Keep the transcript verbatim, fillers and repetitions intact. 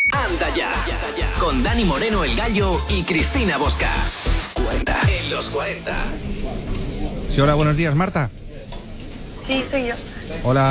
Anda ya, con Dani Moreno el Gallo y Cristina Bosca. Cuenta en los cuarenta. Sí, hola, buenos días, Marta. Sí, soy yo. Hola.